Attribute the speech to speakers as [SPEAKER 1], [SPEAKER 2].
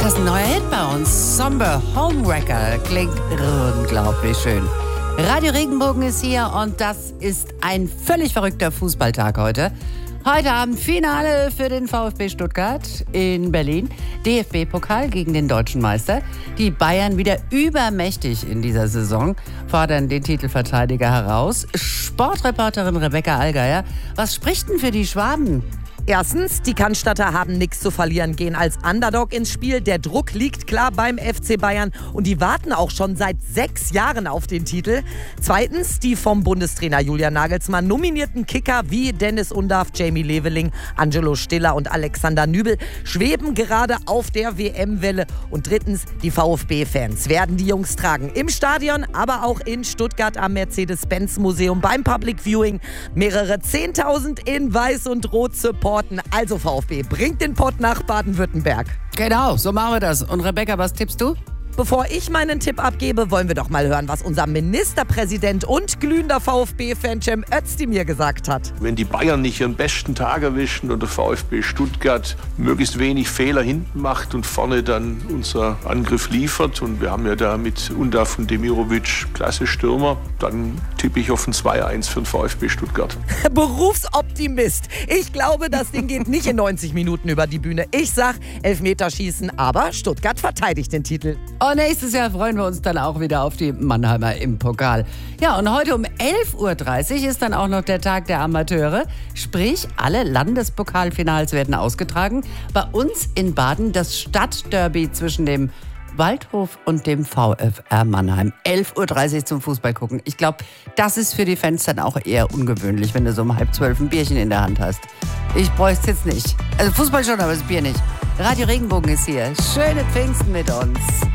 [SPEAKER 1] Das ist ein neuer Hit bei uns. Somber Homewrecker. Klingt unglaublich schön. Radio Regenbogen ist hier und das ist ein völlig verrückter Fußballtag heute. Heute Abend Finale für den VfB Stuttgart in Berlin. DFB-Pokal gegen den deutschen Meister. Die Bayern wieder übermächtig in dieser Saison, fordern den Titelverteidiger heraus. Sportreporterin Rebecca Allgeier, was spricht denn für die Schwaben?
[SPEAKER 2] Erstens, die Cannstatter haben nichts zu verlieren, gehen als Underdog ins Spiel. Der Druck liegt klar beim FC Bayern und die warten auch schon seit 6 Jahren auf den Titel. Zweitens, die vom Bundestrainer Julian Nagelsmann nominierten Kicker wie Dennis Undaff, Jamie Leveling, Angelo Stiller und Alexander Nübel schweben gerade auf der WM-Welle. Und drittens, die VfB-Fans werden die Jungs tragen. Im Stadion, aber auch in Stuttgart am Mercedes-Benz-Museum beim Public Viewing. Mehrere 10.000 in Weiß und Rot supporten. Also VfB, bringt den Pott nach Baden-Württemberg.
[SPEAKER 1] Genau, so machen wir das. Und Rebecca, was tippst du?
[SPEAKER 2] Bevor ich meinen Tipp abgebe, wollen wir doch mal hören, was unser Ministerpräsident und glühender VfB-Fan Cem Özdemir gesagt hat.
[SPEAKER 3] Wenn die Bayern nicht ihren besten Tag erwischen und der VfB Stuttgart möglichst wenig Fehler hinten macht und vorne dann unser Angriff liefert, und wir haben ja da mit Undaff und Demirovic klasse Stürmer, dann tippe ich auf ein 2-1 für den VfB Stuttgart.
[SPEAKER 2] Berufsoptimist. Ich glaube, das Ding geht nicht in 90 Minuten über die Bühne. Ich sag Elfmeterschießen, aber Stuttgart verteidigt den Titel.
[SPEAKER 1] Und nächstes Jahr freuen wir uns dann auch wieder auf die Mannheimer im Pokal. Ja, und heute um 11.30 Uhr ist dann auch noch der Tag der Amateure. Sprich, alle Landespokalfinals werden ausgetragen. Bei uns in Baden das Stadtderby zwischen dem Waldhof und dem VfR Mannheim. 11.30 Uhr zum Fußball gucken. Ich glaube, das ist für die Fans dann auch eher ungewöhnlich, wenn du so um 11:30 ein Bierchen in der Hand hast. Ich bräuchte es jetzt nicht. Also Fußball schon, aber das Bier nicht. Radio Regenbogen ist hier. Schöne Pfingsten mit uns.